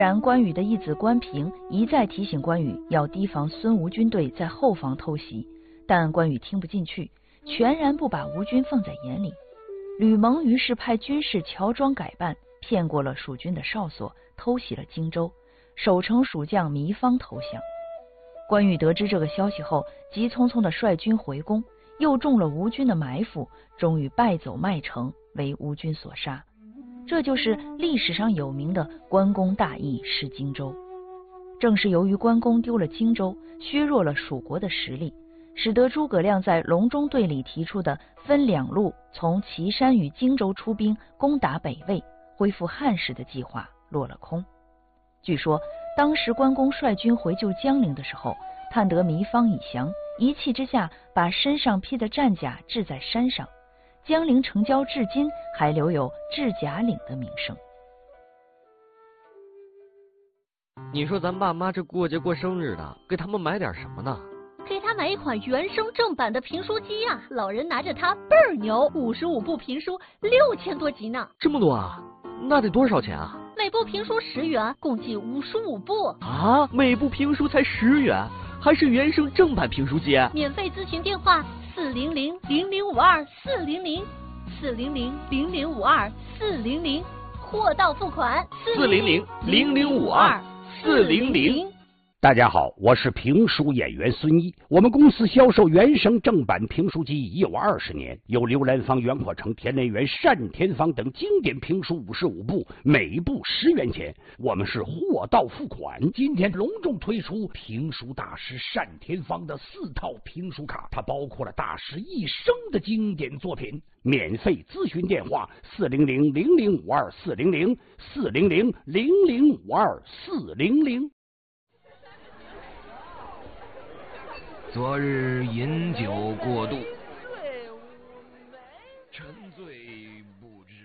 然关羽的义子关平一再提醒关羽要提防孙吴军队在后方偷袭，但关羽听不进去，全然不把吴军放在眼里。吕蒙于是派军士乔装改扮，骗过了蜀军的哨所，偷袭了荆州，守城蜀将糜芳投降。关羽得知这个消息后，急匆匆的率军回宫，又中了吴军的埋伏，终于败走麦城，为吴军所杀。这就是历史上有名的关公大意失荆州。正是由于关公丢了荆州，削弱了蜀国的实力，使得诸葛亮在隆中对里提出的分两路从岐山与荆州出兵攻打北魏，恢复汉室的计划落了空。据说当时关公率军回救江陵的时候，探得糜芳已降，一气之下把身上披的战甲置在山上，江陵城郊至今还留有治甲岭的名声。 你说咱爸妈这过节过生日的，给他们买点什么呢？ 给他买一款原声正版的评书机啊，老人拿着它倍儿牛，55部评书6000多集呢。 这么多啊？那得多少钱啊？ 每部评书10元，共计55部啊！每部评书才10元，还是原声正版评书机？ 免费咨询电话400-0052-400 400-0052-400，货到付款 400-0052-400。 大家好，我是评书演员孙一。我们公司销售原声正版评书机已有20年，有刘兰芳、袁阔成、田连元、单田芳等经典评书55部，每部10元钱。我们是货到付款。今天隆重推出评书大师单田芳的4套评书卡，它包括了大师一生的经典作品。免费咨询电话400-0052-400 400-0052-400。 昨日饮酒过度，沉醉不知